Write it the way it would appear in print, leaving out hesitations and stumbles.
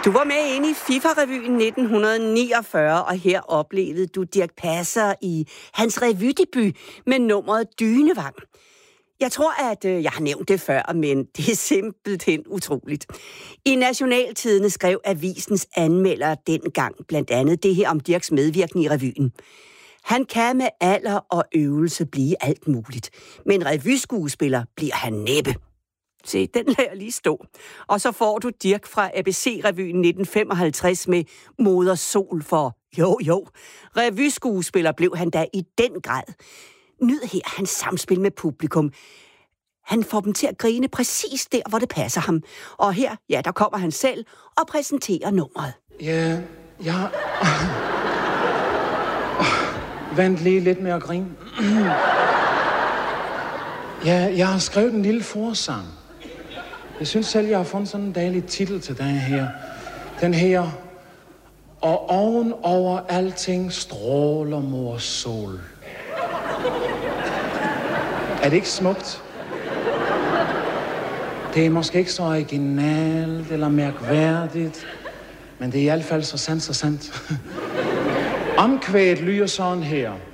Du var med inde i FIFA-revyen 1949, og her oplevede du Dirch Passer i hans revydebut med nummeret Dynevang. Jeg tror, at jeg har nævnt det før, men det er simpelthen utroligt. I Nationaltidende skrev avisens anmelder dengang blandt andet det her om Dirchs medvirkning i revyen. Han kan med alder og øvelse blive alt muligt, men revyskuespiller bliver han næppe. Se, den lader jeg lige stå. Og så får du Dirch fra ABC-revyen 1955 med Moder Sol for jo. Revyskuespiller blev han da i den grad. Nyd her hans samspil med publikum. Han får dem til at grine præcis der, hvor det passer ham. Og her, ja, der kommer han selv og præsenterer nummeret. Ja. Vent lige lidt med at grine. Jeg har skrevet en lille forsang. Jeg synes selv, jeg har fundet sådan en dejlig titel til den her. Den her: Og oven over alting stråler mor sol. Er det ikke smukt? Det er måske ikke så originalt eller mærkværdigt, men det er i hvert fald så sandt. Omkvædet lyder sådan her.